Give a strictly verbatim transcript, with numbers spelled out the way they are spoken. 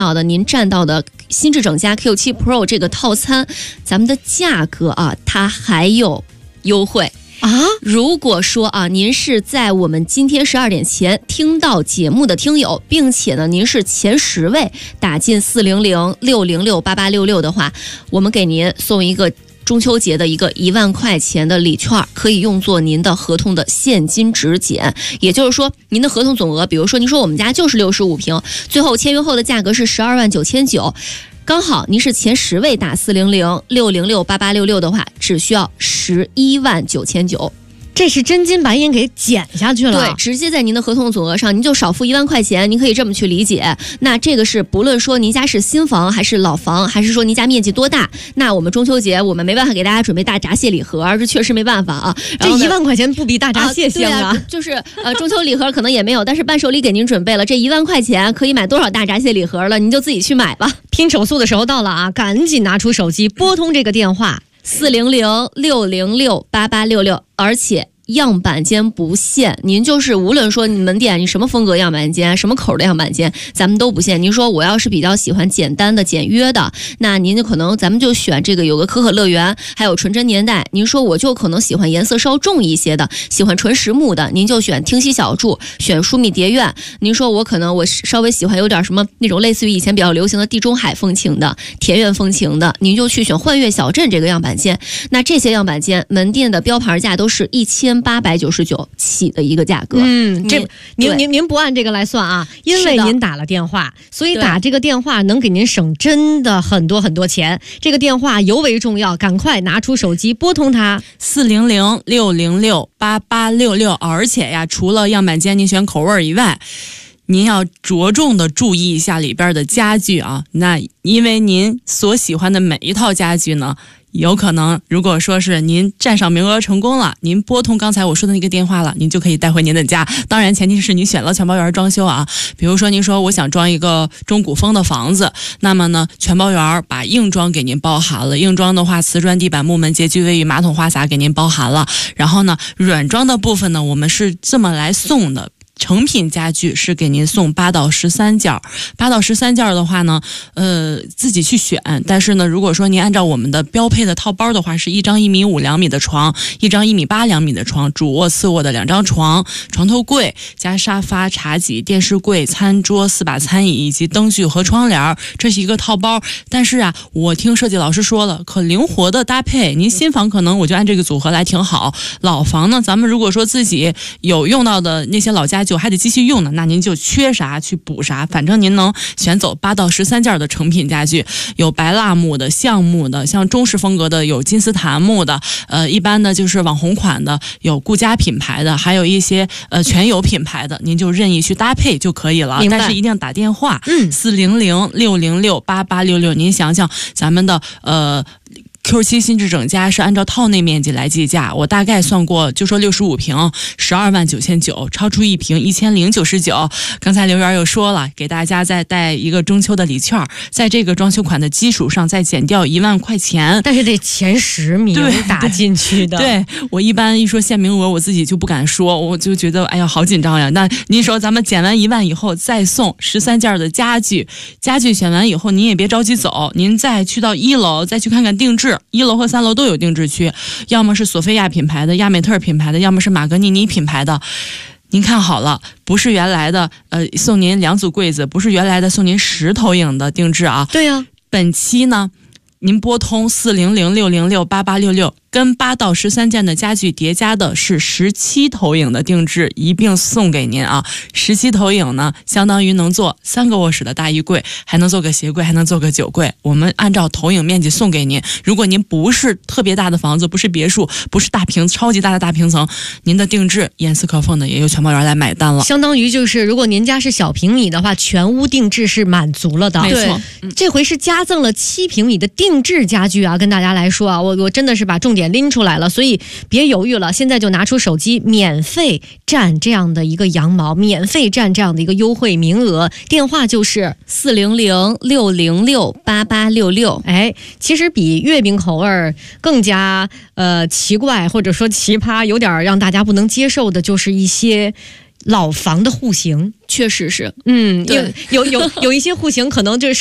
好的，您占到的新智整家 Q 七 Pro 这个套餐，咱们的价格啊，它还有优惠。啊，如果说啊，您是在我们今天十二点前听到节目的听友，并且呢，您是前十位打进四零零六零六八八六六的话，我们给您送一个中秋节的一个一万块钱的礼券，可以用作您的合同的现金直减。也就是说，您的合同总额，比如说您说我们家就是六十五平，最后签约后的价格是十二万九千九。刚好您是前十位打四零零六零六八八六六的话，只需要十一万九千九。 这是真金白银给减下去了， 对，直接在您的合同总额上，您就少付一万块钱，您可以这么去理解。那这个是不论说您家是新房还是老房，还是说您家面积多大，那我们中秋节我们没办法给大家准备大闸蟹礼盒，这确实没办法啊。 这一万块钱不比大闸蟹香啊？ 啊就是呃中秋礼盒可能也没有，但是伴手礼给您准备了，这一万块钱可以买多少大闸蟹礼盒了？您就自己去买吧。 拼手速的时候到了啊，赶紧拿出手机拨通这个电话四零零六零六八八六六，而且样板间不限，您就是无论说你门店你什么风格样板间，什么口的样板间，咱们都不限。您说我要是比较喜欢简单的简约的，那您就可能咱们就选这个有个可可乐园，还有纯真年代。您说我就可能喜欢颜色稍重一些的，喜欢纯实木的，您就选听溪小筑，选舒米蝶苑。您说我可能我稍微喜欢有点什么那种类似于以前比较流行的地中海风情的、田园风情的，您就去选幻悦小镇这个样板间。那这些样板间门店的标牌价都是一千八百九十九起的一个价格。 嗯，这您您您不按这个来算啊，因为您打了电话，所以打这个电话能给您省真的很多很多钱。这个电话尤为重要，赶快拿出手机拨通它四零零六零六八八六六。而且呀，除了样板间您选口味以外，您要着重的注意一下里边的家具啊。那因为您所喜欢的每一套家具呢，有可能如果说是您占上名额成功了，您拨通刚才我说的那个电话了，您就可以带回您的家。当然前提是您选了全包园装修啊。比如说您说我想装一个中古风的房子，那么呢全包园把硬装给您包含了，硬装的话瓷砖地板木门洁具卫浴马桶花洒给您包含了。然后呢软装的部分呢，我们是这么来送的，成品家具是给您送八到十三件，八到十三件的话呢，呃，自己去选。但是呢，如果说您按照我们的标配的套包的话，是一张一米五两米的床，一张一米八两米的床，主卧次卧的两张床，床头柜加沙发、茶几、电视柜、餐桌、四把餐椅以及灯具和窗帘，这是一个套包。但是啊，我听设计老师说了，可灵活的搭配。您新房可能我就按这个组合来挺好，老房呢，咱们如果说自己有用到的那些老家具还得继续用呢，那您就缺啥去补啥，反正您能选走八到十三件的成品家具，有白蜡木的、橡木的，像中式风格的有金丝檀木的，呃，一般的就是网红款的，有顾家品牌的，还有一些呃全有品牌的，您就任意去搭配就可以了。但是一定要打电话，嗯，四零零六零六八八六六。您想想咱们的呃。Q 七 新智整家是按照套内面积来计价，我大概算过，就说六十五平十二万九千九，超出一平一千零九十九。刚才刘源又说了，给大家再带一个中秋的礼券，在这个装修款的基础上再减掉一万块钱， 但是得前十名打进去的。 对，对我一般一说限名额，我自己就不敢说，我就觉得哎呀好紧张呀。那您说咱们减完一万以后再送十三件的家具，家具选完以后您也别着急走，您再去到一楼再去看看定制。一楼和三楼都有定制区，要么是索菲亚品牌的、亚美特品牌的，要么是马格尼尼品牌的。您看好了，不是原来的呃送您两组柜子，不是原来的送您十投影的定制啊。 对呀、啊， 本期呢，您拨通四零零六零六八八六六。跟八到十三件的家具叠加的是十七投影的定制，一并送给您啊！十七投影呢，相当于能做三个卧室的大衣柜，还能做个鞋柜，还能做个酒柜。我们按照投影面积送给您。如果您不是特别大的房子，不是别墅，不是大平超级大的大平层，您的定制严丝合缝的也由全包园来买单了。 相当于就是，如果您家是小平米的话，全屋定制是满足了的。 没错， 嗯、这回是加赠了七平米的定制家具啊！跟大家来说啊，我我真的是把重点拎出来了，所以别犹豫了，现在就拿出手机免费占这样的一个羊毛，免费占这样的一个优惠名额，电话就是四零零六零六八八六六。 哎，其实比月饼口味更加呃奇怪或者说奇葩，有点让大家不能接受的，就是一些老房的户型， 确实是， 嗯， 对， 有有有有一些户型可能就是